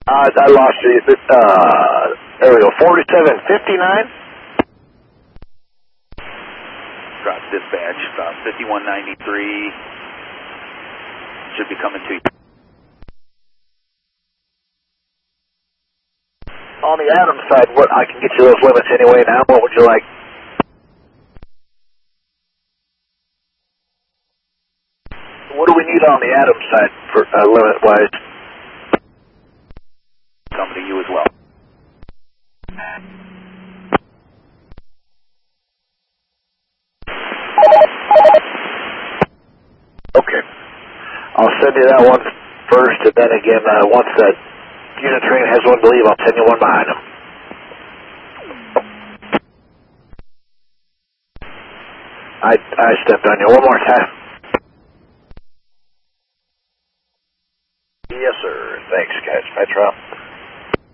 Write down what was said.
I lost you. There we go. 4759. Drop dispatch. 5193 should be coming to you. On the Adams side, what I can get you those limits anyway now. What would you like? What do we need on the Adams side for limit-wise? Coming to you as well. Okay. I'll send you that one first, and then again, once that unit train has one to leave, I'll send you one behind them. I stepped on you one more time. Yes, sir. Thanks, guys. Metro.